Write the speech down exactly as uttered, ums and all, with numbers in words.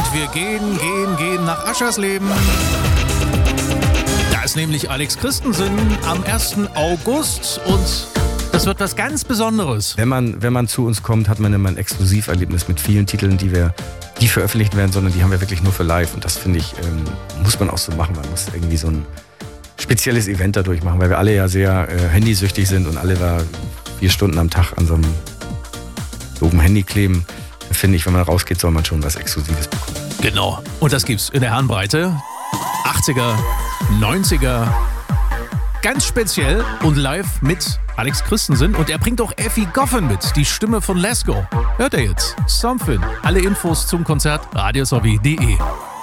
wir gehen, gehen, gehen nach Aschersleben. Da ist nämlich Alex Christensen am ersten August und das wird was ganz Besonderes. Wenn man, wenn man zu uns kommt, hat man immer ein Exklusiverlebnis mit vielen Titeln, die wir die veröffentlicht werden, sondern die haben wir wirklich nur für live. Und das, finde ich, ähm, muss man auch so machen. Man muss irgendwie so ein spezielles Event dadurch machen, weil wir alle ja sehr äh, handysüchtig sind und alle da vier Stunden am Tag an so einem doofen Handy kleben. Da finde ich, wenn man rausgeht, soll man schon was Exklusives bekommen. Genau. Und das gibt's in der Herrenbreite. achtziger, neunziger, ganz speziell und live mit Alex Christensen. Und er bringt auch Effi Goffin mit, die Stimme von Lesko. Hört ihr jetzt? Something. Alle Infos zum Konzert radiosowie punkt de.